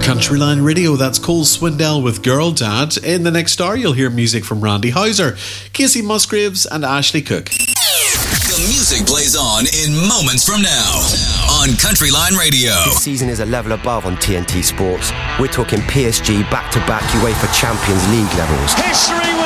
Countryline Radio, that's Cole Swindell with Girl Dad. In the next hour, you'll hear music from Randy Houser, Casey Musgraves and Ashley Cook. The music plays on in moments from now on Countryline Radio. This season is a level above on TNT Sports. We're talking PSG back-to-back UEFA Champions League levels. History